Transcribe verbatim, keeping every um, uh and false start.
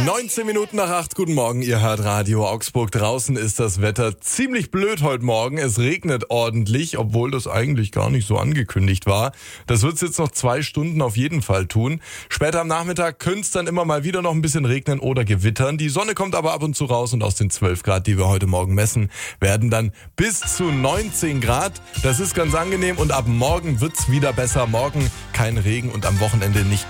neunzehn Minuten nach acht, guten Morgen, ihr hört Radio Augsburg. Draußen ist das Wetter ziemlich blöd heute Morgen. Es regnet ordentlich, obwohl das eigentlich gar nicht so angekündigt war. Das wird es jetzt noch zwei Stunden auf jeden Fall tun. Später am Nachmittag könnte es dann immer mal wieder noch ein bisschen regnen oder gewittern. Die Sonne kommt aber ab und zu raus und aus den zwölf Grad, die wir heute Morgen messen, werden dann bis zu neunzehn Grad. Das ist ganz angenehm und ab morgen wird's wieder besser. Morgen kein Regen und am Wochenende nicht